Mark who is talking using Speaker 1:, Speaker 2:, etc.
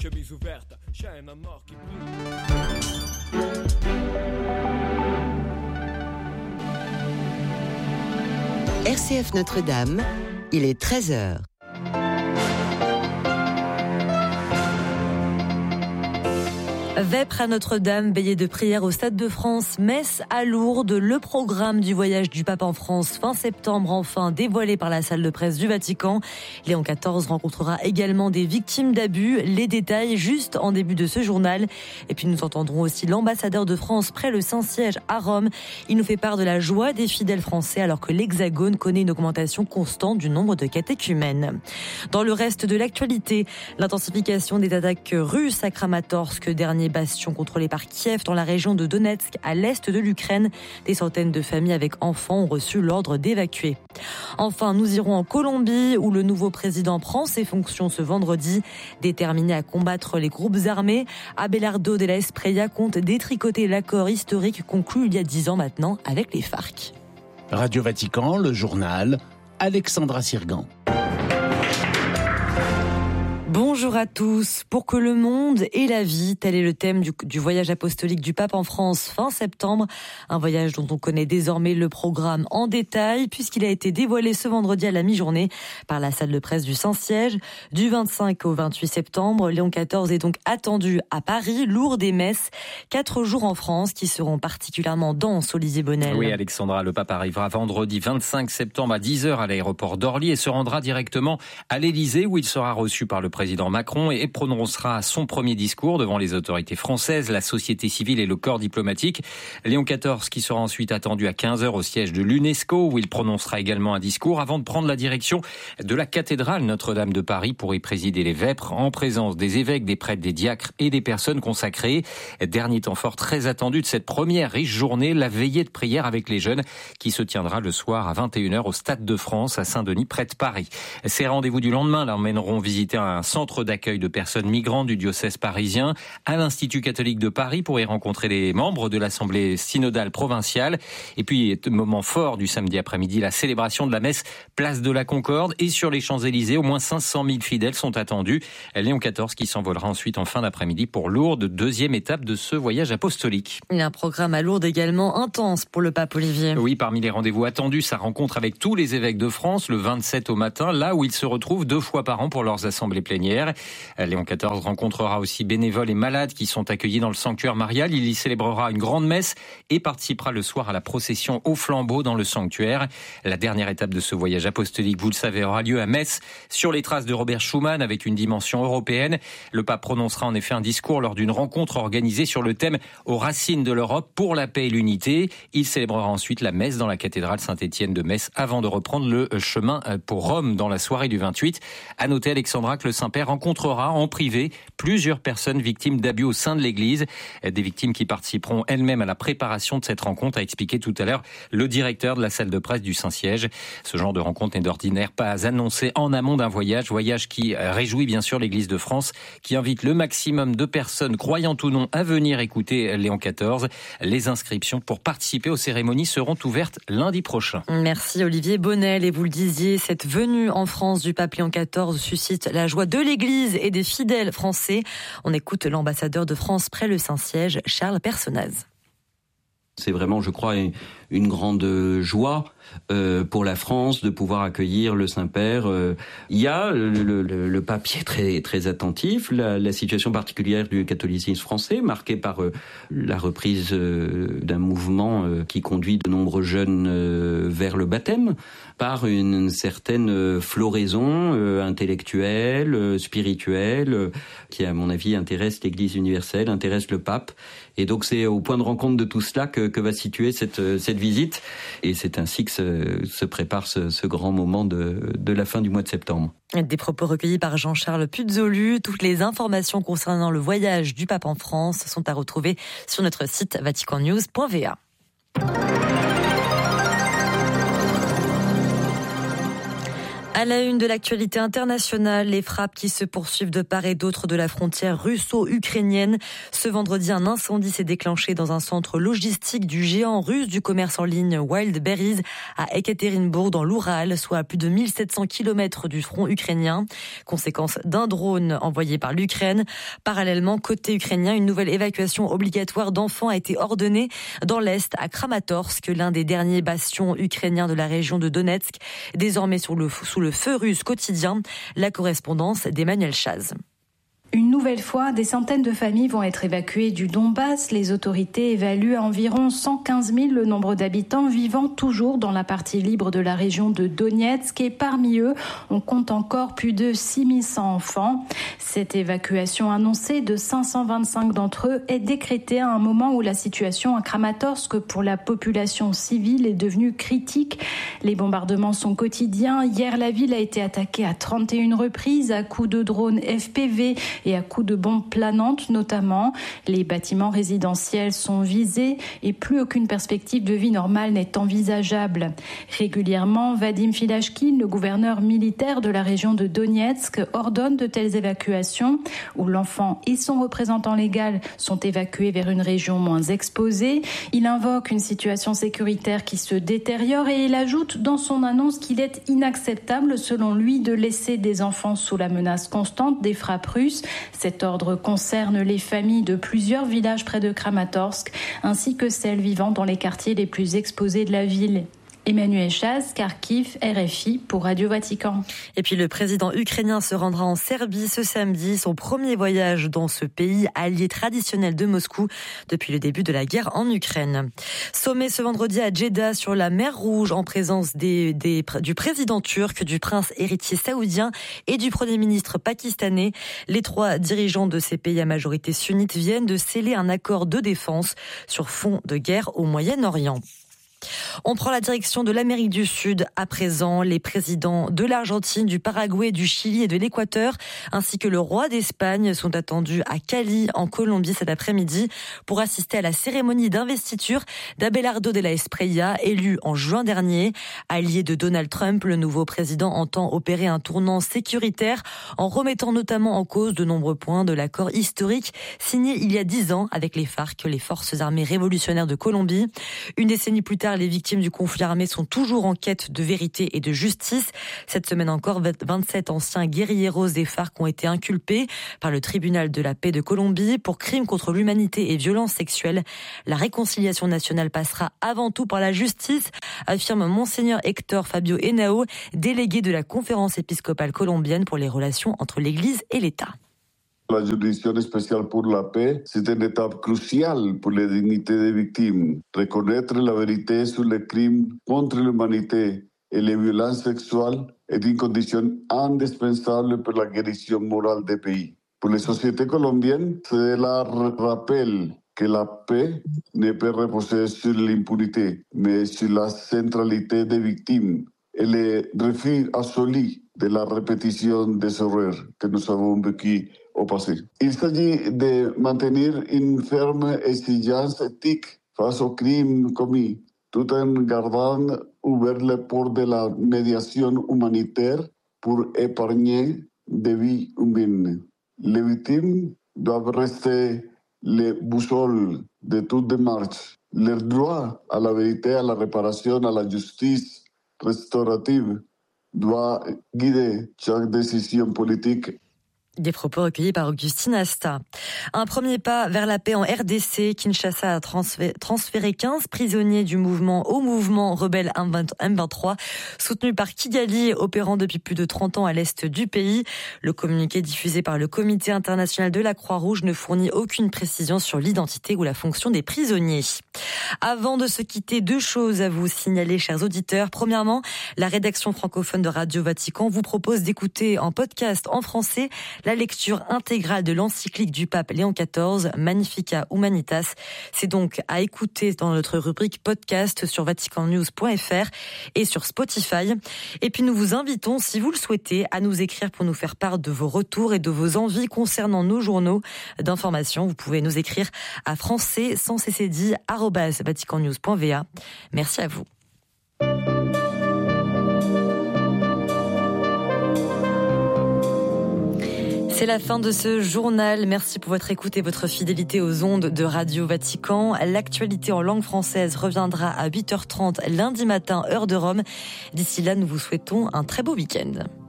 Speaker 1: Chemise ouverte, chaîne à mort qui
Speaker 2: RCF Notre-Dame, il est 13h.
Speaker 3: Vêpres à Notre-Dame, veillée de prière au Stade de France, messe à Lourdes, le programme du voyage du pape en France fin septembre, enfin dévoilé par la salle de presse du Vatican. Léon XIV rencontrera également des victimes d'abus, les détails juste en début de ce journal. Et puis nous entendrons aussi l'ambassadeur de France près le Saint-Siège à Rome. Il nous fait part de la joie des fidèles français alors que l'Hexagone connaît une augmentation constante du nombre de catéchumènes. Dans le reste de l'actualité, l'intensification des attaques russes à Kramatorsk, dernier bastion contrôlé par Kiev dans la région de Donetsk à l'est de l'Ukraine. Des centaines de familles avec enfants ont reçu l'ordre d'évacuer. Enfin, nous irons en Colombie où le nouveau président prend ses fonctions ce vendredi. Déterminé à combattre les groupes armés, Abelardo de la Espriella compte détricoter l'accord historique conclu il y a 10 ans maintenant avec les FARC.
Speaker 4: Radio Vatican, le journal, Alexandra Sirgan.
Speaker 3: Bonjour à tous. Pour que le monde et la vie, tel est le thème du voyage apostolique du pape en France fin septembre. Un voyage dont on connaît désormais le programme en détail puisqu'il a été dévoilé ce vendredi à la mi-journée par la salle de presse du Saint-Siège. Du 25 au 28 septembre, Léon XIV est donc attendu à Paris, Lourdes et Metz. 4 jours en France qui seront particulièrement denses, Olivier Bonnel.
Speaker 5: Oui, Alexandra, le pape arrivera vendredi 25 septembre à 10h à l'aéroport d'Orly et se rendra directement à l'Élysée où il sera reçu par le président Macron et prononcera son premier discours devant les autorités françaises, la société civile et le corps diplomatique. Léon XIV qui sera ensuite attendu à 15h au siège de l'UNESCO où il prononcera également un discours avant de prendre la direction de la cathédrale Notre-Dame de Paris pour y présider les vêpres en présence des évêques, des prêtres, des diacres et des personnes consacrées. Dernier temps fort très attendu de cette première riche journée, la veillée de prière avec les jeunes qui se tiendra le soir à 21h au Stade de France à Saint-Denis près de Paris. Ces rendez-vous du lendemain l'emmèneront visiter un centre d'accueil de personnes migrantes du diocèse parisien à l'Institut catholique de Paris pour y rencontrer les membres de l'Assemblée synodale provinciale. Et puis, moment fort du samedi après-midi, la célébration de la messe place de la Concorde et sur les Champs-Élysées, au moins 500 000 fidèles sont attendus. Léon XIV qui s'envolera ensuite en fin d'après-midi pour Lourdes, deuxième étape de ce voyage apostolique.
Speaker 3: Il y a un programme à Lourdes également intense pour le pape Olivier.
Speaker 5: Oui, parmi les rendez-vous attendus, sa rencontre avec tous les évêques de France le 27 au matin, là où ils se retrouvent 2 fois par an pour leurs assemblées plénières. Léon XIV rencontrera aussi bénévoles et malades qui sont accueillis dans le sanctuaire marial. Il y célébrera une grande messe et participera le soir à la procession au flambeau dans le sanctuaire. La dernière étape de ce voyage apostolique, vous le savez, aura lieu à Metz, sur les traces de Robert Schuman avec une dimension européenne. Le pape prononcera en effet un discours lors d'une rencontre organisée sur le thème « Aux racines de l'Europe pour la paix et l'unité ». Il célébrera ensuite la messe dans la cathédrale Saint-Étienne de Metz avant de reprendre le chemin pour Rome dans la soirée du 28. À noter, Alexandra, que le Saint-Père rencontrera en privé plusieurs personnes victimes d'abus au sein de l'Église. Des victimes qui participeront elles-mêmes à la préparation de cette rencontre, a expliqué tout à l'heure le directeur de la salle de presse du Saint-Siège. Ce genre de rencontre n'est d'ordinaire pas annoncé en amont d'un voyage qui réjouit bien sûr l'Église de France, qui invite le maximum de personnes, croyantes ou non, à venir écouter Léon XIV. Les inscriptions pour participer aux cérémonies seront ouvertes lundi prochain.
Speaker 3: Merci Olivier Bonnel. Et vous le disiez, cette venue en France du pape Léon XIV suscite la joie de l'Église et des fidèles français. On écoute l'ambassadeur de France près le Saint-Siège, Charles Personnaz.
Speaker 6: C'est vraiment, je crois, une grande joie pour la France de pouvoir accueillir le Saint-Père. Il y a le pape qui est très, très attentif, la situation particulière du catholicisme français, marquée par la reprise d'un mouvement qui conduit de nombreux jeunes vers le baptême, par une certaine floraison intellectuelle, spirituelle, qui à mon avis intéresse l'Église universelle, intéresse le pape. Et donc c'est au point de rencontre de tout cela que va situer cette visite. Et c'est ainsi que se prépare ce grand moment de la fin du mois de septembre.
Speaker 3: Des propos recueillis par Jean-Charles Puzolu. Toutes les informations concernant le voyage du pape en France sont à retrouver sur notre site À la une de l'actualité internationale, les frappes qui se poursuivent de part et d'autre de la frontière russo-ukrainienne. Ce vendredi, un incendie s'est déclenché dans un centre logistique du géant russe du commerce en ligne Wildberries à Ekaterinbourg dans l'Oural, soit à plus de 1700 km du front ukrainien. Conséquence d'un drone envoyé par l'Ukraine. Parallèlement, côté ukrainien, une nouvelle évacuation obligatoire d'enfants a été ordonnée dans l'Est à Kramatorsk, l'un des derniers bastions ukrainiens de la région de Donetsk, désormais sous le feu russe quotidien. La correspondance d'Emmanuel Chaz.
Speaker 7: Une nouvelle fois, des centaines de familles vont être évacuées du Donbass. Les autorités évaluent à environ 115 000 le nombre d'habitants vivant toujours dans la partie libre de la région de Donetsk. Et parmi eux, on compte encore plus de 6100 enfants. Cette évacuation annoncée de 525 d'entre eux est décrétée à un moment où la situation à Kramatorsk pour la population civile est devenue critique. Les bombardements sont quotidiens. Hier, la ville a été attaquée à 31 reprises à coups de drones FPV et à coups de bombes planantes notamment. Les bâtiments résidentiels sont visés et plus aucune perspective de vie normale n'est envisageable. Régulièrement, Vadim Filashkin, le gouverneur militaire de la région de Donetsk, ordonne de telles évacuations où l'enfant et son représentant légal sont évacués vers une région moins exposée. Il invoque une situation sécuritaire qui se détériore et il ajoute dans son annonce qu'il est inacceptable, selon lui, de laisser des enfants sous la menace constante des frappes russes. Cet ordre concerne les familles de plusieurs villages près de Kramatorsk, ainsi que celles vivant dans les quartiers les plus exposés de la ville. Emmanuel Chaz, Kharkiv, RFI pour Radio Vatican.
Speaker 3: Et puis le président ukrainien se rendra en Serbie ce samedi, son premier voyage dans ce pays allié traditionnel de Moscou depuis le début de la guerre en Ukraine. Sommet ce vendredi à Jeddah sur la mer Rouge en présence du président turc, du prince héritier saoudien et du premier ministre pakistanais. Les trois dirigeants de ces pays à majorité sunnite viennent de sceller un accord de défense sur fond de guerre au Moyen-Orient. On prend la direction de l'Amérique du Sud à présent. Les présidents de l'Argentine, du Paraguay, du Chili et de l'Équateur, ainsi que le roi d'Espagne, sont attendus à Cali, en Colombie, cet après-midi, pour assister à la cérémonie d'investiture d'Abelardo de la Espriella, élu en juin dernier. Allié de Donald Trump, le nouveau président entend opérer un tournant sécuritaire en remettant notamment en cause de nombreux points de l'accord historique signé il y a 10 ans avec les FARC, les forces armées révolutionnaires de Colombie. Une décennie plus tard, les victimes du conflit armé sont toujours en quête de vérité et de justice. Cette semaine encore, 27 anciens guérilleros des FARC ont été inculpés par le tribunal de la paix de Colombie pour crimes contre l'humanité et violences sexuelles. La réconciliation nationale passera avant tout par la justice, affirme Monseigneur Héctor Fabio Henao, délégué de la conférence épiscopale colombienne pour les relations entre l'Église et l'État.
Speaker 8: La juridiction spéciale pour la paix, c'est une étape cruciale pour la dignité des victimes. Reconnaître la vérité sur les crimes contre l'humanité et les violences sexuelles est une condition indispensable pour la guérison morale des pays. Pour les sociétés colombiennes, cela rappelle que la paix ne peut reposer sur l'impunité, mais sur la centralité des victimes et le refus absolu de la répétition des horreurs que nous avons vécues au passé. Il s'agit de maintenir une ferme exigence éthique face aux crimes commis, tout en gardant ouvert les portes de la médiation humanitaire pour épargner des vies humaines. Les victimes doivent rester les boussoles de toute démarche. Leur droit à la vérité, à la réparation, à la justice restaurative doit guider chaque décision politique.
Speaker 3: Des propos recueillis par Augustine Asta. Un premier pas vers la paix en RDC. Kinshasa a transféré 15 prisonniers du mouvement au mouvement rebelle M23, soutenu par Kigali, opérant depuis plus de 30 ans à l'est du pays. Le communiqué diffusé par le Comité international de la Croix-Rouge ne fournit aucune précision sur l'identité ou la fonction des prisonniers. Avant de se quitter, deux choses à vous signaler, chers auditeurs. Premièrement, la rédaction francophone de Radio Vatican vous propose d'écouter en podcast en français la lecture intégrale de l'encyclique du pape Léon XIV, Magnificat Humanitas. C'est donc à écouter dans notre rubrique podcast sur vaticannews.fr et sur Spotify. Et puis nous vous invitons, si vous le souhaitez, à nous écrire pour nous faire part de vos retours et de vos envies concernant nos journaux d'information. Vous pouvez nous écrire à français@vaticannews.va. Merci à vous. C'est la fin de ce journal. Merci pour votre écoute et votre fidélité aux ondes de Radio Vatican. L'actualité en langue française reviendra à 8h30 lundi matin, heure de Rome. D'ici là, nous vous souhaitons un très beau week-end.